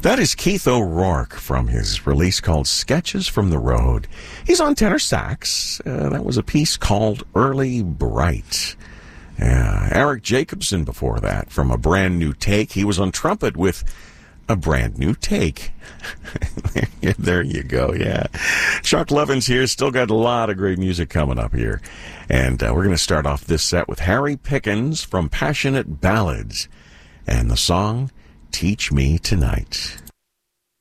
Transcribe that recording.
That is Keith O'Rourke from his release called Sketches from the Road. He's on tenor sax. That was a piece called Early Bright. Eric Jacobson before that from A Brand New Take. He was on trumpet with A Brand New Take. There you go, yeah. Chuck Levins here. Still got a lot of great music coming up here. And we're going to start off this set with Harry Pickens from Passionate Ballads and the song Teach Me Tonight.